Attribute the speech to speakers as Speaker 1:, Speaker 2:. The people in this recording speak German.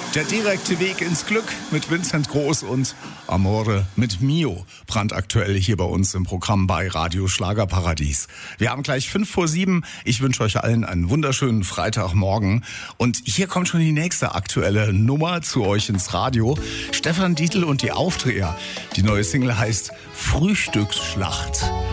Speaker 1: Der direkte Weg ins Glück mit Vincent Groß und Amore mit Mio. Brandaktuell hier bei uns im Programm bei Radio Schlagerparadies. Wir haben gleich 6:55. Ich wünsche euch allen einen wunderschönen Freitagmorgen. Und hier kommt schon die nächste aktuelle Nummer zu euch ins Radio. Stefan Dietl und die Aufdreher. Die neue Single heißt Frühstücksschlacht.